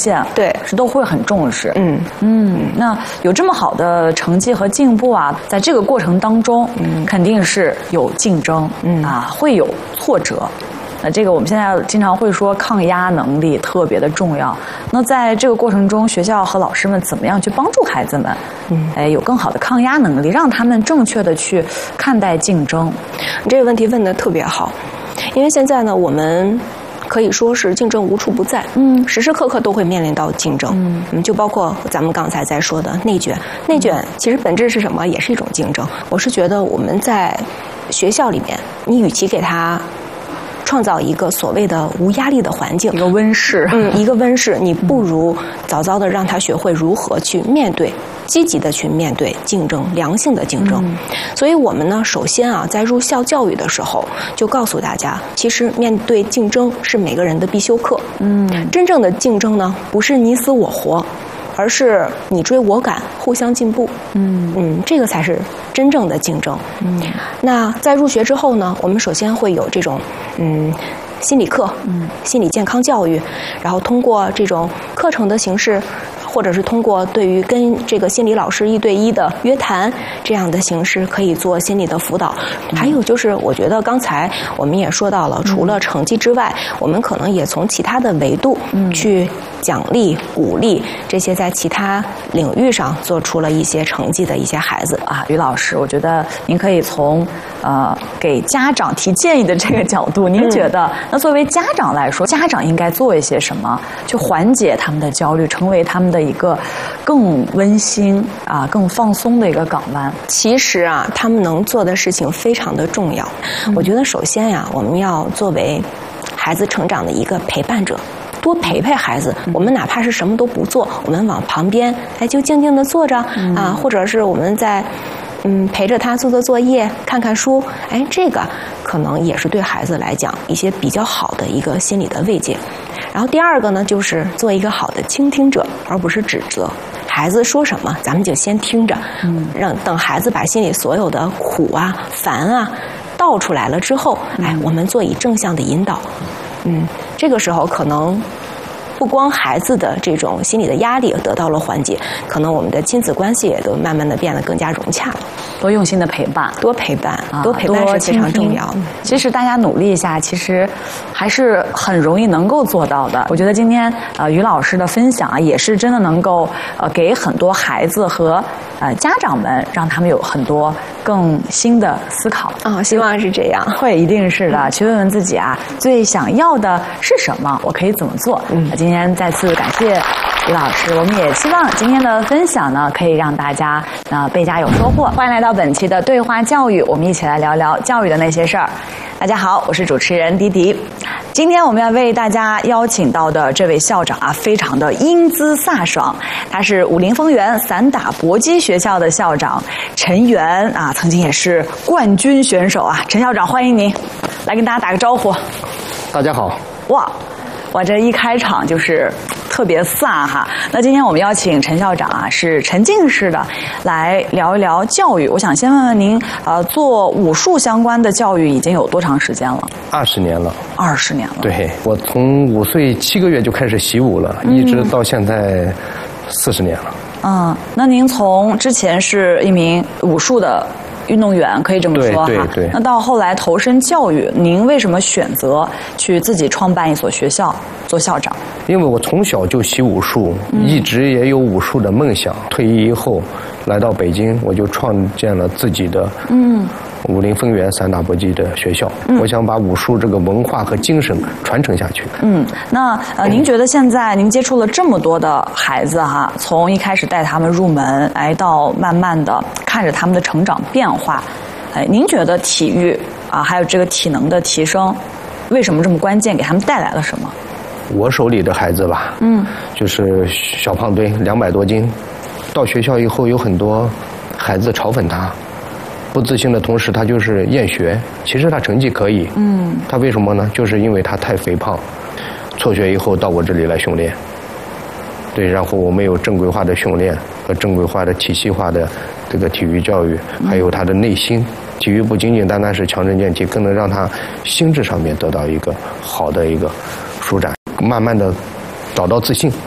现， 对， 是都会很重视。那有这么好的成绩和进步啊，在这个过程当中，肯定是有竞争，会有挫折。那这个我们现在经常会说抗压能力特别的重要。那在这个过程中，学校和老师们怎么样去帮助孩子们，有更好的抗压能力，让他们正确的去看待竞争？ 这个问题问得特别好，因为现在呢，我们可以说是竞争无处不在，时时刻刻都会面临到竞争，就包括咱们刚才在说的内卷。内卷其实本质是什么？也是一种竞争。我是觉得我们在学校里面，你与其给他创造一个所谓的无压力的环境， 一个温室， 一个温室，你不如早早的让他学会如何去面对，积极的去面对竞争，良性的竞争。所以我们呢，首先啊，在入校教育的时候，就告诉大家，其实面对竞争是每个人的必修课。真正的竞争呢，不是你死我活，而是你追我赶，互相进步。这个才是真正的竞争。那在入学之后呢，我们首先会有这种心理课，心理健康教育，然后通过这种课程的形式，或者是通过对于跟这个心理老师1对1的约谈这样的形式，可以做心理的辅导。还有就是，我觉得刚才我们也说到了，除了成绩之外，我们可能也从其他的维度去奖励、鼓励这些在其他领域上做出了一些成绩的一些孩子啊。于老师，我觉得您可以从给家长提建议的这个角度，您觉得那作为家长来说，家长应该做一些什么，去缓解他们的焦虑，成为他们的一个更温馨更放松的一个港湾？ 其实啊，他们能做的事情非常的重要。我觉得首先呀，我们要作为孩子成长的一个陪伴者，多陪陪孩子。我们哪怕是什么都不做，我们往旁边就静静的坐着或者是我们在陪着他做做作业，看看书，这个可能也是对孩子来讲一些比较好的一个心理的慰藉。然后第二个呢，就是做一个好的倾听者，而不是指责。孩子说什么，咱们就先听着，等孩子把心里所有的苦烦倒出来了之后，我们做以正向的引导。这个时候可能不光孩子的这种心理的压力得到了缓解，可能我们的亲子关系也都慢慢的变得更加融洽了。 多用心的陪伴， 多陪伴是非常重要的。 其实大家努力一下，其实还是很容易能够做到的。我觉得今天于老师的分享也是真的能够给很多孩子和家长们，让他们有很多更新的思考。 希望是这样， 会一定是的。去问问自己最想要的是什么，我可以怎么做？今天再次感谢于老师，我们也希望今天的分享呢，可以让大家倍加有收获。欢迎来到本期的对话教育，我们一起来聊聊教育的那些事儿。大家好，我是主持人迪迪。今天我们要为大家邀请到的这位校长非常的英姿飒爽，他是武林风源散打搏击学校的校长陈元曾经也是冠军选手陈校长，欢迎您来跟大家打个招呼。 大家好。 哇，这一开场就是特别飒那今天我们邀请陈校长是沉浸式的来聊一聊教育。我想先问问您，做武术相关的教育已经有多长时间了 ？20年了。 20年了。 对，我从5岁7个月就开始习武了，一直到现在40年了。 那您从之前是一名武术的运动员，可以这么说对。 那到后来投身教育，您为什么选择去自己创办一所学校做校长？ 因为我从小就习武术，一直也有武术的梦想。退役以后来到北京，我就创建了自己的武林风源散打搏击的学校。我想把武术这个文化和精神传承下去。 那您觉得现在您接触了这么多的孩子从一开始带他们入门，到慢慢的看着他们的成长变化，您觉得体育还有这个体能的提升，为什么这么关键？给他们带来了什么？ 我手里的孩子吧，就是小胖墩，200多斤，到学校以后有很多孩子嘲讽他。不自信的同时，他就是厌学。其实他成绩可以，他为什么呢？就是因为他太肥胖。辍学以后到我这里来训练，对，然后我们有正规化的训练和正规化的体系化的这个体育教育，还有他的内心。体育不仅仅单单是强身健体，更能让他心智上面得到一个好的一个舒展，慢慢的找到自信。